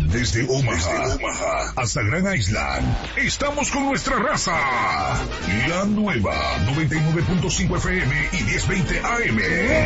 Desde Omaha hasta Grand Island, estamos con nuestra raza. La nueva 99.5 FM y 1020 AM.